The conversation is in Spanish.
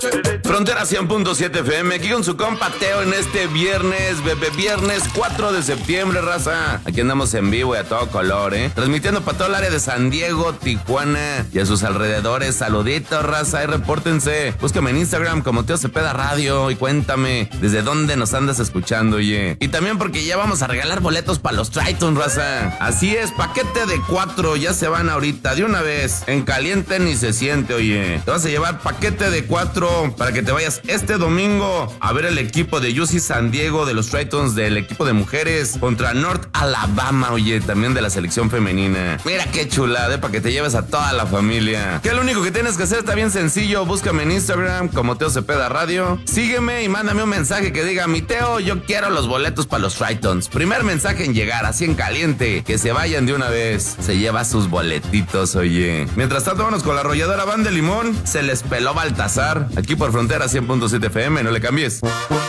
Frontera 100.7 FM, aquí con su compa Teo en este viernes 4 de septiembre, raza. Aquí andamos en vivo y a todo color, transmitiendo para todo el área de San Diego, Tijuana y a sus alrededores. Saluditos, raza, y repórtense. Búscame en Instagram como Teo Cepeda Radio y cuéntame desde dónde nos andas escuchando, oye. Y también porque ya vamos a regalar boletos para los Tritons, raza. Así es, paquete de 4, ya se van ahorita, de una vez. En caliente ni se siente, oye. Te vas a llevar paquete de 4 para que te vayas este domingo a ver el equipo de UC San Diego de los Tritons, del equipo de mujeres contra North Alabama, oye, también de la selección femenina. Mira qué chulada, para que te lleves a toda la familia. Que lo único que tienes que hacer está bien sencillo, búscame en Instagram como Teo Cepeda Radio, sígueme y mándame un mensaje que diga: mi Teo, yo quiero los boletos para los Tritons. Primer mensaje en llegar, así en caliente, que se vayan de una vez, se lleva sus boletitos, oye. Mientras tanto, vámonos con la arrolladora Banda de Limón, se les peló Baltasar, aquí por Frontera 100.7 FM, no le cambies.